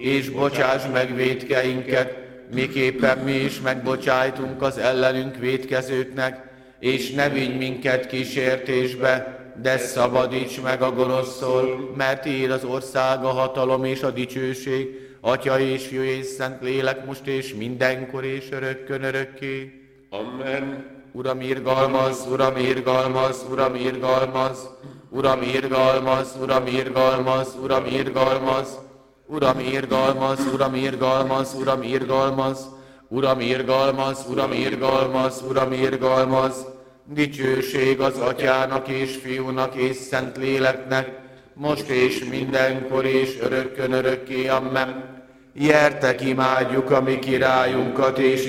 és bocsáss meg vétkeinket, miképpen mi is megbocsájtunk az ellenünk vétkezőknek, és ne vigy minket kísértésbe, de szabadíts meg a gonoszszól, mert tiéd az ország, a hatalom és a dicsőség, Atya és Fiú és Szent Lélek, most és mindenkor és örökkön örökké. Amen. Uram, irgalmaz, Uram, irgalmaz, Uram, irgalmaz, Uram, irgalmaz, Uram, irgalmaz, Uram, irgalmaz, Uram, irgalmaz, Uram, irgalmaz, Uram, irgalmaz, Uram, irgalmaz, Uram, irgalmaz, Uram, irgalmaz. Dicsőség az Atyának és Fiúnak és Szent Léleknek, most és mindenkor és örökkön örökké. Amen. Gyertek, imádjuk a mi királyunkat és